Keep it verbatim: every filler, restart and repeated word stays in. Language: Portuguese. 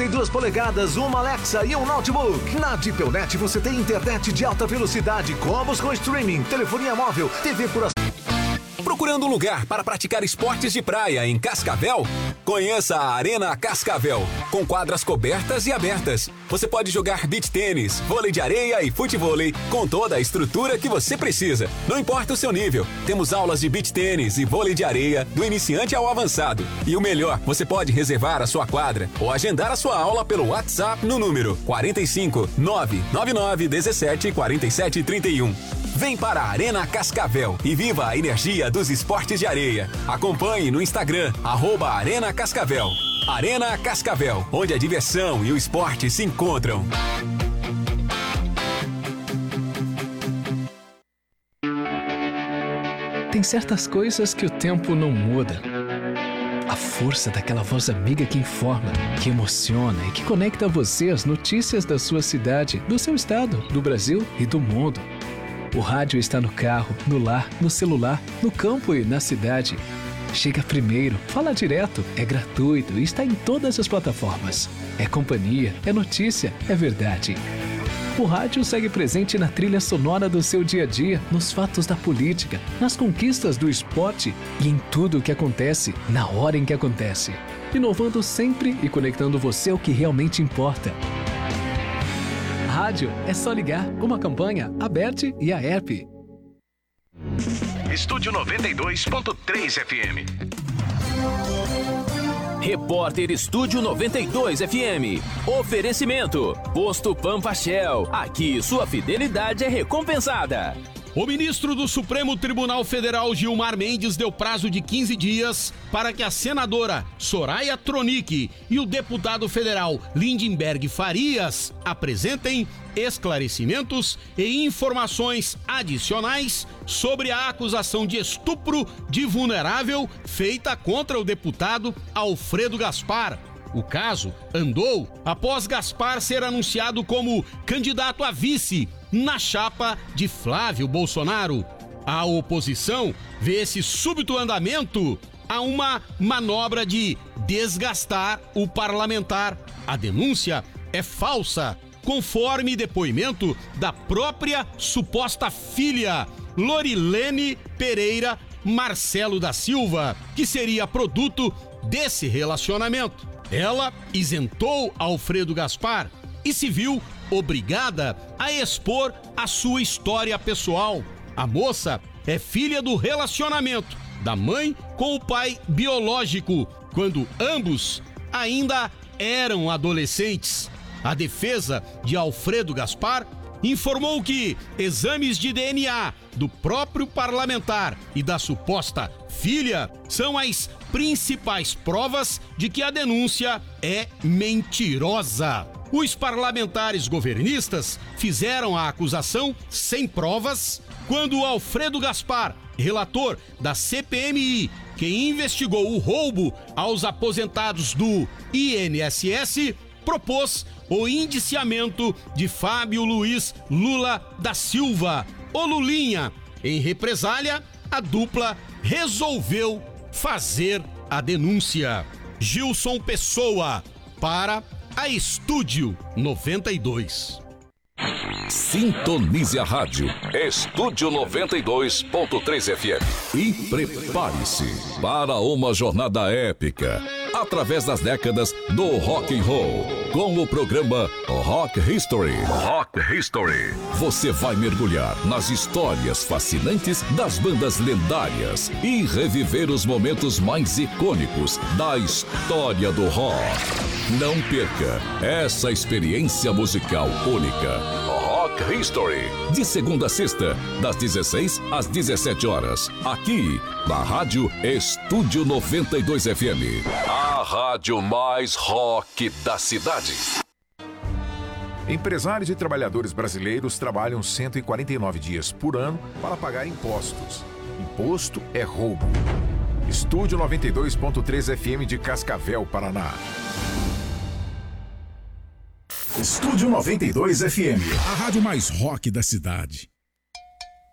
e duas polegadas, uma Alexa e um notebook. Na Dipelnet você tem internet de alta velocidade, combos com streaming, telefonia móvel, T V por assinatura. Procurando um lugar para praticar esportes de praia em Cascavel? Conheça a Arena Cascavel, com quadras cobertas e abertas. Você pode jogar beach tênis, vôlei de areia e futevôlei com toda a estrutura que você precisa. Não importa o seu nível, temos aulas de beach tênis e vôlei de areia do iniciante ao avançado. E o melhor, você pode reservar a sua quadra ou agendar a sua aula pelo WhatsApp no número quarenta e cinco, nove nove nove, dezessete, quarenta e sete, trinta e um. Vem para a Arena Cascavel e viva a energia dos esportes de areia. Acompanhe no Instagram, arroba Arena Cascavel. Arena Cascavel, onde a diversão e o esporte se encontram. Tem certas coisas que o tempo não muda. A força daquela voz amiga que informa, que emociona e que conecta você às notícias da sua cidade, do seu estado, do Brasil e do mundo. O rádio está no carro, no lar, no celular, no campo e na cidade. Chega primeiro, fala direto, é gratuito e está em todas as plataformas. É companhia, é notícia, é verdade. O rádio segue presente na trilha sonora do seu dia a dia, nos fatos da política, nas conquistas do esporte e em tudo o que acontece, na hora em que acontece. Inovando sempre e conectando você ao que realmente importa. Rádio é só ligar, uma campanha, a Bert e a E R P. Estúdio noventa e dois ponto três F M. Repórter Estúdio noventa e dois F M. Oferecimento: Posto Pampa Shell. Aqui sua fidelidade é recompensada. O ministro do Supremo Tribunal Federal, Gilmar Mendes, deu prazo de quinze dias para que a senadora Soraya Tronic e o deputado federal Lindenberg Farias apresentem esclarecimentos e informações adicionais sobre a acusação de estupro de vulnerável feita contra o deputado Alfredo Gaspar. O caso andou após Gaspar ser anunciado como candidato a vice na chapa de Flávio Bolsonaro. A oposição vê esse súbito andamento a uma manobra de desgastar o parlamentar. A denúncia é falsa, conforme depoimento da própria suposta filha, Lorilene Pereira Marcelo da Silva, que seria produto desse relacionamento. Ela isentou Alfredo Gaspar e se viu obrigada a expor a sua história pessoal. A moça é filha do relacionamento da mãe com o pai biológico, quando ambos ainda eram adolescentes. A defesa de Alfredo Gaspar informou que exames de D N A do próprio parlamentar e da suposta filha são as principais provas de que a denúncia é mentirosa. Os parlamentares governistas fizeram a acusação sem provas quando Alfredo Gaspar, relator da C P M I, que investigou o roubo aos aposentados do I N S S, propôs o indiciamento de Fábio Luiz Lula da Silva, o Lulinha. Em represália, a dupla resolveu fazer a denúncia. Gilson Pessoa, para a Estúdio noventa e dois. Sintonize a rádio Estúdio noventa e dois ponto três F M e prepare-se para uma jornada épica através das décadas do rock and roll com o programa Rock History. Rock History. Você vai mergulhar nas histórias fascinantes das bandas lendárias e reviver os momentos mais icônicos da história do rock. Não perca essa experiência musical única. Rock History, de segunda a sexta, das dezesseis às dezessete horas, aqui na Rádio Estúdio noventa e dois F M, a rádio mais rock da cidade. Empresários e trabalhadores brasileiros trabalham cento e quarenta e nove dias por ano para pagar impostos. Imposto é roubo. Estúdio noventa e dois ponto três F M de Cascavel, Paraná. Estúdio noventa e dois F M, a rádio mais rock da cidade.